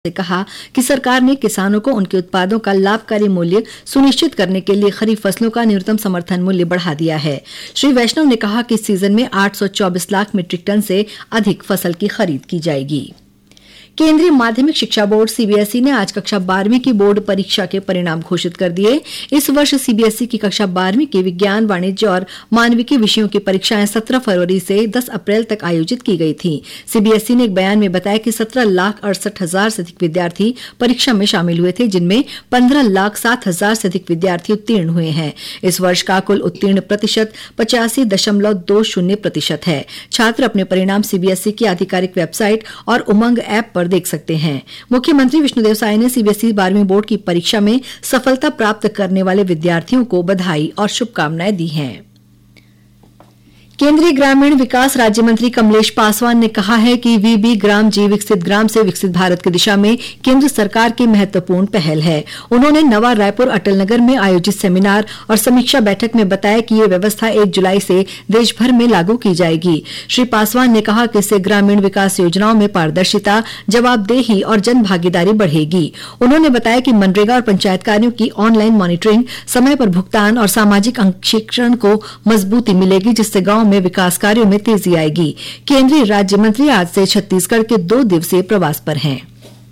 से कहा कि सरकार ने किसानों को उनके उत्पादों का लाभकारी मूल्य सुनिश्चित करने के लिए खरीफ फसलों का न्यूनतम समर्थन मूल्य बढ़ा दिया है। श्री वैष्णव ने कहा कि इस सीजन में 824 लाख मीट्रिक टन से अधिक फसल की खरीद की जाएगी। केंद्रीय माध्यमिक शिक्षा बोर्ड सीबीएसई ने आज कक्षा 12वीं की बोर्ड परीक्षा के परिणाम घोषित कर दिए। इस वर्ष सीबीएसई की कक्षा 12वीं की विज्ञान, वाणिज्य और मानविकी विषयों की परीक्षाएं 17 फरवरी से 10 अप्रैल तक आयोजित की गई थीं। सीबीएसई ने एक बयान में बताया कि 17,68,000 से अधिक विद्यार्थी परीक्षा में शामिल हुए थे, जिनमें 15,07,000 से अधिक विद्यार्थी उत्तीर्ण हुए हैं। इस वर्ष का कुल उत्तीर्ण प्रतिशत 85.20% है। छात्र अपने परिणाम सीबीएसई की आधिकारिक वेबसाइट और उमंग ऐप पर देख सकते हैं। मुख्यमंत्री विष्णुदेव साय ने सीबीएसई 12वीं बोर्ड की परीक्षा में सफलता प्राप्त करने वाले विद्यार्थियों को बधाई और शुभकामनाएं दी हैं। केंद्रीय ग्रामीण विकास राज्य मंत्री कमलेश पासवान ने कहा है कि वीबी ग्राम जी विकसित ग्राम से विकसित भारत की दिशा में केंद्र सरकार की महत्वपूर्ण पहल है। उन्होंने नवा रायपुर अटल नगर में आयोजित सेमिनार और समीक्षा बैठक में बताया कि यह व्यवस्था 1 जुलाई से देश भर में लागू की जाएगी। श्री पासवान ने कहा कि इससे ग्रामीण विकास योजनाओं में पारदर्शिता, जवाबदेही और जन भागीदारी बढ़ेगी। उन्होंने बताया कि मनरेगा और पंचायत कार्यों की ऑनलाइन मॉनिटरिंग, समय पर भुगतान और सामाजिक अंकेक्षण को मजबूती मिलेगी, जिससे गांव में विकास कार्यों में तेजी आएगी। केंद्रीय राज्य मंत्री आज से छत्तीसगढ़ के 2 दिवसीय प्रवास पर हैं।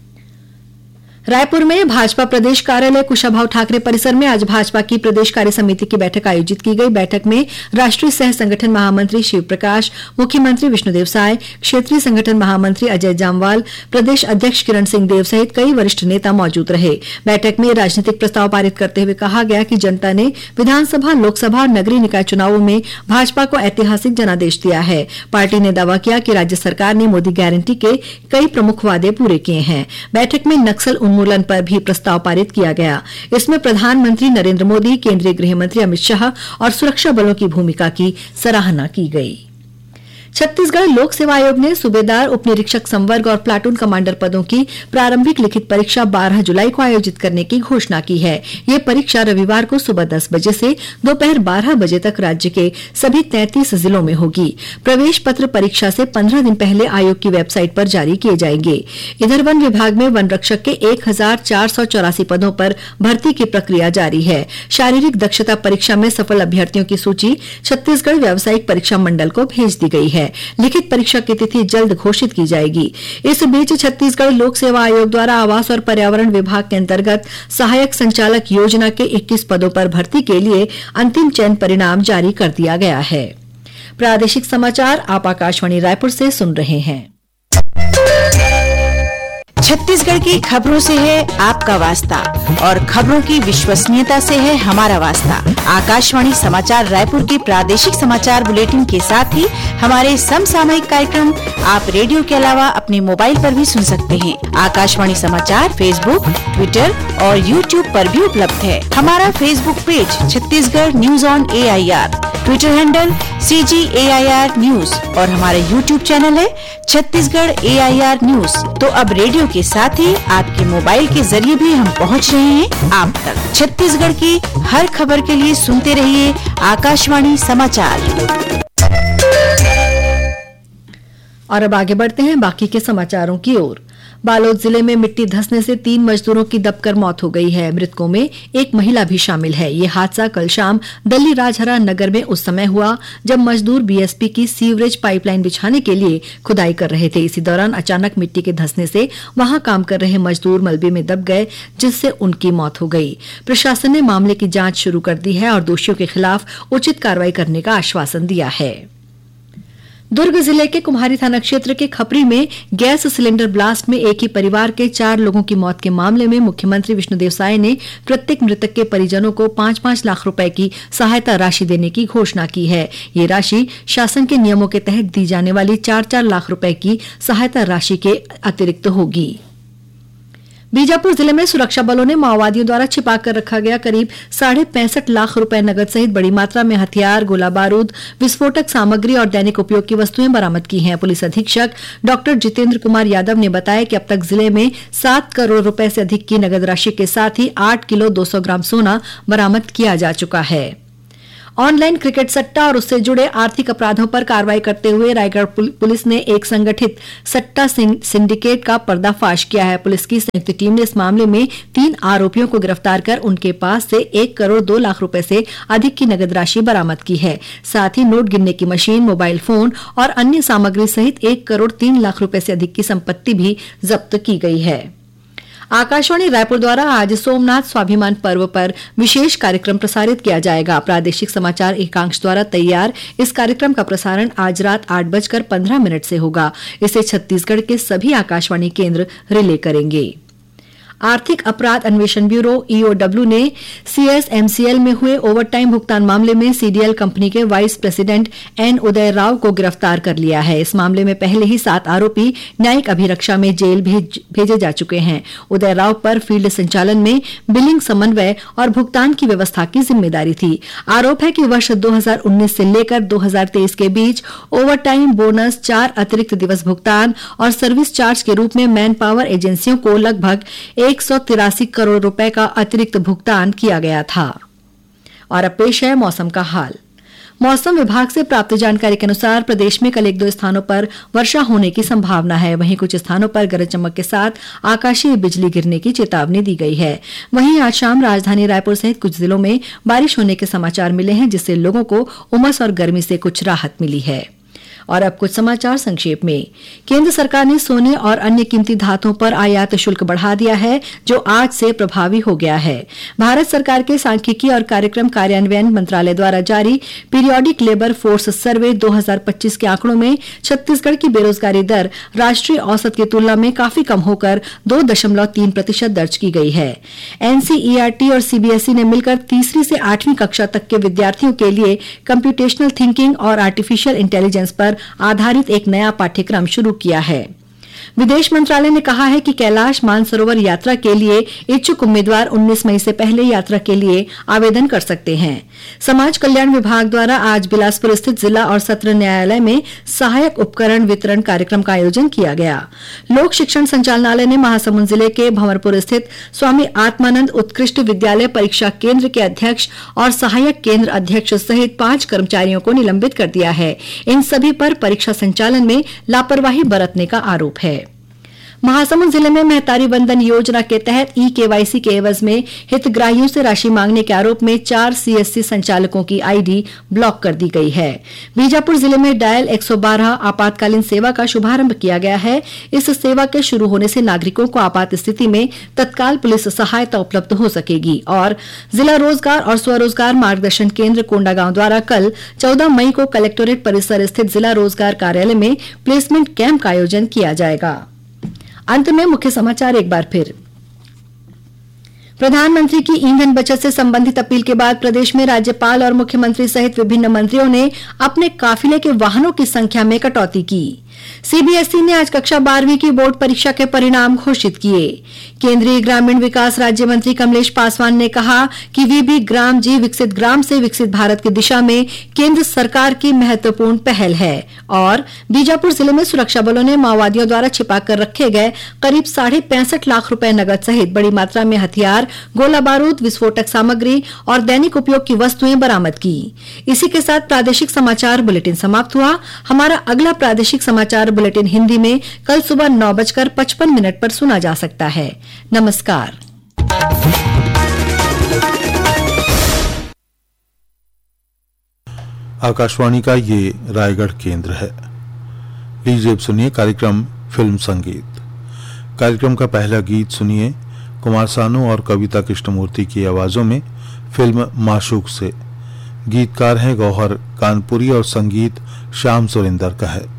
रायपुर में भाजपा प्रदेश कार्यालय कुशाभाऊ ठाकरे परिसर में आज भाजपा की प्रदेश कार्य समिति की बैठक आयोजित की गई। बैठक में राष्ट्रीय सह संगठन महामंत्री शिव प्रकाश, मुख्यमंत्री विष्णुदेव साय, क्षेत्रीय संगठन महामंत्री अजय जामवाल, प्रदेश अध्यक्ष किरण सिंह देव सहित कई वरिष्ठ नेता मौजूद रहे। बैठक में राजनीतिक प्रस्ताव पारित करते हुए कहा गया कि जनता ने विधानसभा, लोकसभा और नगरीय निकाय चुनावों में भाजपा को ऐतिहासिक जनादेश दिया है। पार्टी ने दावा किया कि राज्य सरकार ने मोदी गारंटी के कई प्रमुख वादे पूरे किए हैं। बैठक में नक्सल उन्मूलन पर भी प्रस्ताव पारित किया गया। इसमें प्रधानमंत्री नरेंद्र मोदी, केंद्रीय गृह मंत्री अमित शाह और सुरक्षा बलों की भूमिका की सराहना की गई। छत्तीसगढ़ लोक सेवा आयोग ने सूबेदार, उप निरीक्षक संवर्ग और प्लाटून कमांडर पदों की प्रारंभिक लिखित परीक्षा 12 जुलाई को आयोजित करने की घोषणा की है। यह परीक्षा रविवार को सुबह 10 बजे से दोपहर 12 बजे तक राज्य के सभी 33 जिलों में होगी। प्रवेश पत्र परीक्षा से 15 दिन पहले आयोग की वेबसाइट पर जारी किए जाएंगे। इधर वन विभाग में वन रक्षक के 1,484 पदों पर भर्ती की प्रक्रिया जारी है। शारीरिक दक्षता परीक्षा में सफल अभ्यर्थियों की सूची छत्तीसगढ़ व्यावसायिक परीक्षा मंडल को भेज दी गई है। लिखित परीक्षा की तिथि जल्द घोषित की जाएगी। इस बीच छत्तीसगढ़ लोक सेवा आयोग द्वारा आवास और पर्यावरण विभाग के अंतर्गत सहायक संचालक योजना के 21 पदों पर भर्ती के लिए अंतिम चयन परिणाम जारी कर दिया गया है। प्रादेशिक समाचार आप आकाशवाणी रायपुर से सुन रहे हैं। छत्तीसगढ़ की खबरों से है आपका वास्ता और खबरों की विश्वसनीयता से है हमारा वास्ता। आकाशवाणी समाचार रायपुर के प्रादेशिक समाचार बुलेटिन के साथ ही हमारे समसामयिक कार्यक्रम आप रेडियो के अलावा अपने मोबाइल पर भी सुन सकते हैं। आकाशवाणी समाचार फेसबुक, ट्विटर और यूट्यूब पर भी उपलब्ध है। हमारा Facebook page Chhattisgarh news on AIR, Twitter handle CGAIR news और हमारा यूट्यूब चैनल है छत्तीसगढ़ AIR न्यूज। तो अब रेडियो के साथ ही आपके मोबाइल के जरिए भी हम पहुंच रहे हैं आप तक। छत्तीसगढ़ की हर खबर के लिए सुनते रहिए आकाशवाणी समाचार। और अब आगे बढ़ते हैं बाकी के समाचारों की ओर। बालोद जिले में मिट्टी धंसने से 3 मजदूरों की दबकर मौत हो गई है। मृतकों में एक महिला भी शामिल है। ये हादसा कल शाम दल्ली राजहरा नगर में उस समय हुआ जब मजदूर बीएसपी की सीवरेज पाइपलाइन बिछाने के लिए खुदाई कर रहे थे। इसी दौरान अचानक मिट्टी के धंसने से वहां काम कर रहे मजदूर मलबे में दब गए, जिससे उनकी मौत हो गई। प्रशासन ने मामले की जांच शुरू कर दी है और दोषियों के खिलाफ उचित कार्रवाई करने का आश्वासन दिया है। दुर्ग जिले के कुम्हारी थाना क्षेत्र के खपरी में गैस सिलेंडर ब्लास्ट में एक ही परिवार के 4 लोगों की मौत के मामले में मुख्यमंत्री विष्णुदेव साय ने प्रत्येक मृतक के परिजनों को 5-5 लाख रुपए की सहायता राशि देने की घोषणा की है। ये राशि शासन के नियमों के तहत दी जाने वाली 4-4 लाख रुपए की सहायता राशि के अतिरिक्त होगी। बीजापुर जिले में सुरक्षा बलों ने माओवादियों द्वारा छिपाकर रखा गया करीब 65.5 लाख रुपए नगद सहित बड़ी मात्रा में हथियार, गोला बारूद, विस्फोटक सामग्री और दैनिक उपयोग की वस्तुएं बरामद की हैं। पुलिस अधीक्षक डॉक्टर जितेंद्र कुमार यादव ने बताया कि अब तक जिले में 7 करोड़ रुपए से अधिक की नगद राशि के साथ ही 8 किलो 200 ग्राम सोना बरामद किया जा चुका है। ऑनलाइन क्रिकेट सट्टा और उससे जुड़े आर्थिक अपराधों पर कार्रवाई करते हुए रायगढ़ पुलिस ने एक संगठित सट्टा सिंडिकेट का पर्दाफाश किया है। पुलिस की संयुक्त टीम ने इस मामले में 3 आरोपियों को गिरफ्तार कर उनके पास से 1 करोड़ 2 लाख रुपए से अधिक की नगद राशि बरामद की है। साथ ही नोट गिनने की मशीन, मोबाइल फोन और अन्य सामग्री सहित 1 करोड़ 3 लाख रुपए से अधिक की संपत्ति भी जब्त की गई है। आकाशवाणी रायपुर द्वारा आज सोमनाथ स्वाभिमान पर्व पर विशेष कार्यक्रम प्रसारित किया जाएगा। प्रादेशिक समाचार एकांश द्वारा तैयार इस कार्यक्रम का प्रसारण आज रात 8:15 से होगा। इसे छत्तीसगढ़ के सभी आकाशवाणी केंद्र रिले करेंगे। आर्थिक अपराध अन्वेषण ब्यूरो ईओडब्ल्यू ने सीएसएमसीएल में हुए ओवरटाइम भुगतान मामले में सीडीएल कंपनी के वाइस प्रेसिडेंट एन उदय राव को गिरफ्तार कर लिया है। इस मामले में पहले ही 7 आरोपी न्यायिक अभिरक्षा में जेल भेजे जा चुके हैं। उदय राव पर फील्ड संचालन में बिलिंग समन्वय और भुगतान की व्यवस्था की जिम्मेदारी थी। आरोप है कि वर्ष 2019 से लेकर 2023 के बीच ओवरटाइम बोनस, 4 अतिरिक्त दिवस भुगतान और सर्विस चार्ज के रूप में मैन पावर एजेंसियों को लगभग 183 करोड़ रुपए का अतिरिक्त भुगतान किया गया था। और अब पेश है मौसम का हाल। मौसम विभाग से प्राप्त जानकारी के अनुसार प्रदेश में कल 1-2 स्थानों पर वर्षा होने की संभावना है। वहीं कुछ स्थानों पर गरज चमक के साथ आकाशीय बिजली गिरने की चेतावनी दी गई है। वहीं आज शाम राजधानी रायपुर सहित कुछ जिलों में बारिश होने के समाचार मिले हैं, जिससे लोगों को उमस और गर्मी से कुछ राहत मिली है। और अब कुछ समाचार संक्षेप में। केंद्र सरकार ने सोने और अन्य कीमती धातुओं पर आयात शुल्क बढ़ा दिया है, जो आज से प्रभावी हो गया है। भारत सरकार के सांख्यिकी और कार्यक्रम कार्यान्वयन मंत्रालय द्वारा जारी पीरियोडिक लेबर फोर्स सर्वे 2025 के आंकड़ों में छत्तीसगढ़ की बेरोजगारी दर राष्ट्रीय औसत की तुलना में काफी कम होकर 2.3% दर्ज की गई है। एनसीईआरटी और सीबीएसई ने मिलकर 3री से 8वीं कक्षा तक के विद्यार्थियों के लिए कंप्यूटेशनल थिंकिंग और आर्टिफिशियल इंटेलिजेंस पर आधारित एक नया पाठ्यक्रम शुरू किया है। विदेश मंत्रालय ने कहा है कि कैलाश मानसरोवर यात्रा के लिए इच्छुक उम्मीदवार 19 मई से पहले यात्रा के लिए आवेदन कर सकते हैं। समाज कल्याण विभाग द्वारा आज बिलासपुर स्थित जिला और सत्र न्यायालय में सहायक उपकरण वितरण कार्यक्रम का आयोजन किया गया। लोक शिक्षण संचालनालय ने महासमुंद जिले के भंवरपुर स्थित स्वामी आत्मानंद उत्कृष्ट विद्यालय परीक्षा केंद्र के अध्यक्ष और सहायक केंद्र अध्यक्ष सहित 5 कर्मचारियों को निलंबित कर दिया है। इन सभी पर परीक्षा संचालन में लापरवाही बरतने का आरोप है। महासमुंद जिले में महतारी वंदन योजना के तहत ई-केवाईसी के एवज में हितग्राहियों से राशि मांगने के आरोप में 4 सीएससी संचालकों की आईडी ब्लॉक कर दी गई है। बीजापुर जिले में डायल 112 आपातकालीन सेवा का शुभारंभ किया गया है। इस सेवा के शुरू होने से नागरिकों को आपात स्थिति में तत्काल पुलिस सहायता उपलब्ध हो सकेगी। और जिला रोजगार और स्वरोजगार मार्गदर्शन केंद्र कोंडागांव द्वारा कल 14 मई को कलेक्टोरेट परिसर स्थित जिला रोजगार कार्यालय में प्लेसमेंट कैंप का आयोजन किया जाएगा। अंत में मुख्य समाचार एक बार फिर। प्रधानमंत्री की ईंधन बचत से संबंधित अपील के बाद प्रदेश में राज्यपाल और मुख्यमंत्री सहित विभिन्न मंत्रियों ने अपने काफिले के वाहनों की संख्या में कटौती की। सीबीएसई ने आज कक्षा 12वीं की बोर्ड परीक्षा के परिणाम घोषित किए। केंद्रीय ग्रामीण विकास राज्य मंत्री कमलेश पासवान ने कहा कि वीबी ग्राम जी विकसित ग्राम से विकसित भारत की दिशा में केंद्र सरकार की महत्वपूर्ण पहल है। और बीजापुर जिले में सुरक्षा बलों ने माओवादियों द्वारा छिपाकर रखे गए करीब 65.5 लाख रुपए नकद सहित बड़ी मात्रा में हथियार, गोला बारूद, विस्फोटक सामग्री और दैनिक उपयोग की वस्तुएं बरामद की। इसी के साथ प्रादेशिक समाचार बुलेटिन समाप्त हुआ। हमारा अगला प्रादेशिक समाचार बुलेटिन हिंदी में कल सुबह 9:55 पर सुना जा सकता है। नमस्कार। आकाशवाणी का ये रायगढ़ केंद्र है। लीजिए अब सुनिए कार्यक्रम फिल्म संगीत। कार्यक्रम का पहला गीत सुनिए कुमार सानू और कविता कृष्णमूर्ति की आवाजों में फिल्म माशूक से। गीतकार हैं गौहर कानपुरी और संगीत श्याम सुरेंदर का है।